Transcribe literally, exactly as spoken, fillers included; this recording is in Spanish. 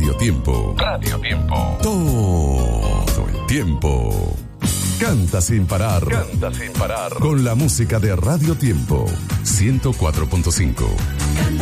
Radio Tiempo. Radio Tiempo. Todo el tiempo. Canta sin parar. Canta sin parar. Con la música de Radio Tiempo. ciento cuatro punto cinco.